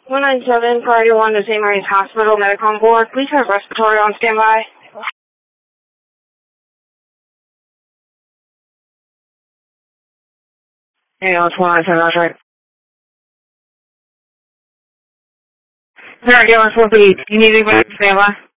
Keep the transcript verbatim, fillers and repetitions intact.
one nine seven, Priority one to Saint Mary's Hospital, Medicom board. Please have respiratory on standby. Yeah, it's one nine seven, that's right. Alright, Galen, four feet. You need anybody to standby?